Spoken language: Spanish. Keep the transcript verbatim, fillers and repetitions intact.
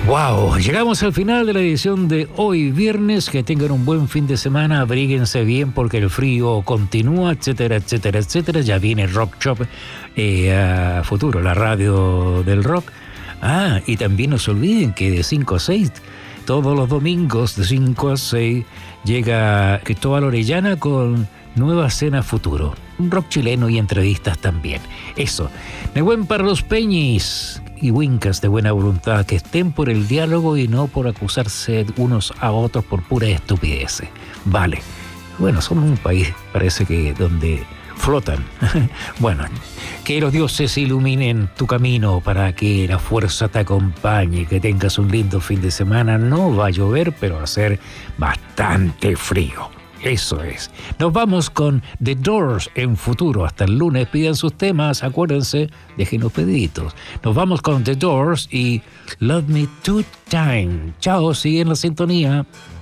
Wow, llegamos al final de la edición de hoy viernes. Que tengan un buen fin de semana, abríguense bien porque el frío continúa, etcétera, etcétera, etcétera. Ya viene Rock Shop eh, a futuro, la radio del rock. Ah, y también no se olviden que de cinco a seis, todos los domingos de cinco a seis, llega Cristóbal Orellana con Nueva Cena Futuro. Un rock chileno y entrevistas también. Eso. Nehuen para los peñis y wincas de buena voluntad, que estén por el diálogo y no por acusarse unos a otros por pura estupidez. Vale. Bueno, somos un país, parece que, donde flotan. Bueno, que los dioses iluminen tu camino para que la fuerza te acompañe, que tengas un lindo fin de semana. No va a llover, pero va a ser bastante frío. Eso es. Nos vamos con The Doors en futuro. Hasta el lunes. Pidan sus temas. Acuérdense, dejen los pediditos. Nos vamos con The Doors y Love Me Two Time. Chao, siguen la sintonía.